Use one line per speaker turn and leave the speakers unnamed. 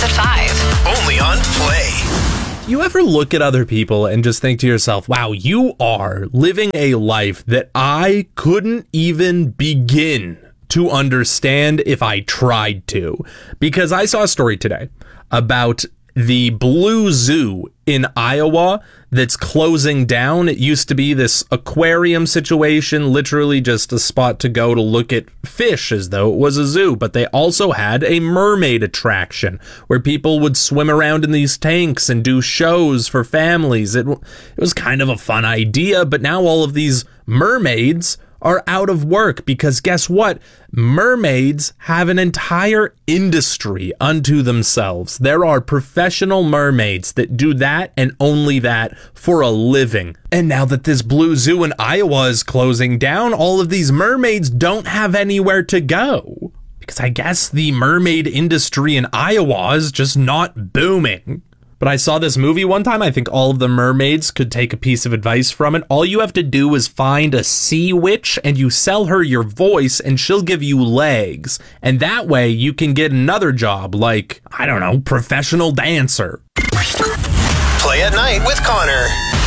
at 5.
Only on Play.
You ever look at other people and just think to yourself, wow, you are living a life that I couldn't even begin to understand if I tried to? Because I saw a story today about the Blue Zoo in Iowa that's closing down. It used to be this aquarium situation, literally just a spot to go to look at fish as though it was a zoo. But they also had a mermaid attraction where people would swim around in these tanks and do shows for families. It was kind of a fun idea, but now all of these mermaids are out of work because guess what? Mermaids have an entire industry unto themselves. There are professional mermaids that do that and only that for a living. And now that this Blue Zoo in Iowa is closing down, all of these mermaids don't have anywhere to go. Because I guess the mermaid industry in Iowa is just not booming. But I saw this movie one time. I think all of the mermaids could take a piece of advice from it. All you have to do is find a sea witch and you sell her your voice and she'll give you legs. And that way you can get another job like, I don't know, professional dancer.
Play at Night with Connor.